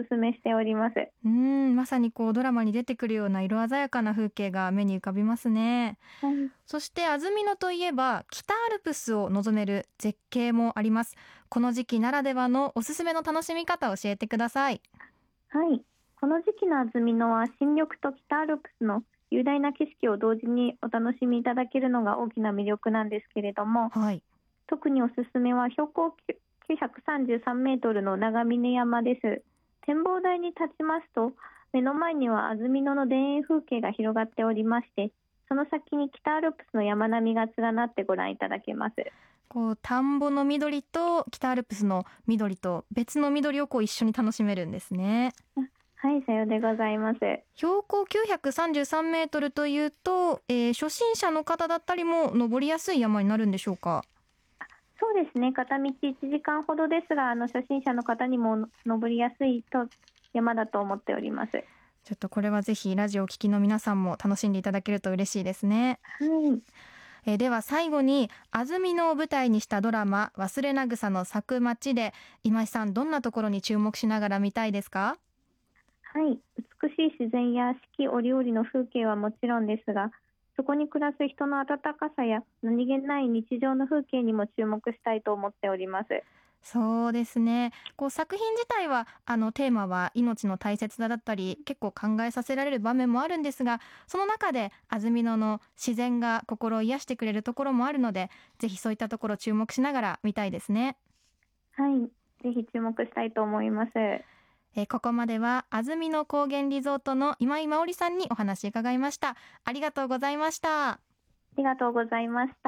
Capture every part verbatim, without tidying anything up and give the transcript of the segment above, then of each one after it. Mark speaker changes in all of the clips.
Speaker 1: 勧めしております。
Speaker 2: うーんまさにこうドラマに出てくるような色鮮やかな風景が目に浮かびますね。
Speaker 1: はい、
Speaker 2: そして安曇野といえば北アルプスを望める絶景もあります。この時期ならではのおすすめの楽しみ方を教えてください。
Speaker 1: はい、この時期の安曇野は新緑と北アルプスの雄大な景色を同時にお楽しみいただけるのが大きな魅力なんですけれども、
Speaker 2: はい。
Speaker 1: 特におすすめは標高きゅうひゃくさんじゅうさんメートルの長峰山です。展望台に立ちますと、目の前には安曇野の田園風景が広がっておりまして、その先に北アルプスの山並みが連なってご覧いただけます。
Speaker 2: こう田んぼの緑と北アルプスの緑と別の緑をこう一緒に楽しめるんですね。
Speaker 1: はい、さようでございます。
Speaker 2: 標高きゅうひゃくさんじゅうさんメートルというと、えー初心者の方だったりも登りやすい山になるんでしょうか？
Speaker 1: そうですね、片道いちじかんほどですが、あの初心者の方にも登りやすいと山だと思っております。は
Speaker 2: ちょっとこれはぜひラジオを聞きの皆さんも楽しんでいただけると嬉しいですね。
Speaker 1: い、
Speaker 2: えーでは最後に安曇野を舞台にしたドラマ忘れな草の咲く街で今井さんどんなところに注目しながら見たいですか？
Speaker 1: はい、美しい自然や四季折々の風景はもちろんですが、そこに暮らす人の温かさや何気ない日常の風景にも注目したいと思っております。
Speaker 2: そうですね。こう作品自体はあのテーマは命の大切さだったり結構考えさせられる場面もあるんですが、その中で安曇野の自然が心を癒してくれるところもあるので、ぜひそういったところ注目しながら見たいですね。
Speaker 1: はい、ぜひ注目したいと思います。
Speaker 2: えーここまでは安曇野高原リゾートの今井真織さんにお話伺いました。ありがとうございました。
Speaker 1: ありがとうございました。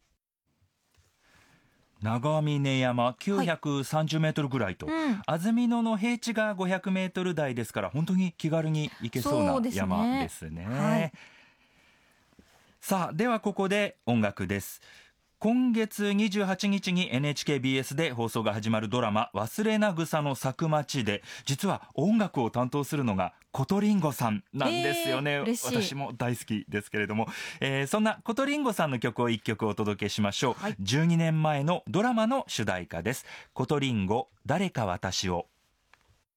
Speaker 3: 長峰山きゅうひゃくさんじゅうメートルぐらいと、
Speaker 2: はいうん
Speaker 3: 安曇野の平地がごひゃくメートル台ですから本当に気軽に行けそうな
Speaker 2: そうですね
Speaker 3: 山ですね。
Speaker 2: はい、
Speaker 3: さあではここで音楽です。今月にじゅうはちにちに エヌエイチケービーエス で放送が始まるドラマ忘れな草の咲く街で実は音楽を担当するのがコトリンゴさんなんですよね、
Speaker 2: えー嬉しい
Speaker 3: 私も大好きですけれども、えーそんなコトリンゴさんの曲をいっきょくお届けしましょう、
Speaker 2: はい、
Speaker 3: じゅうにねんまえのドラマの主題歌です。コトリンゴ誰か私を。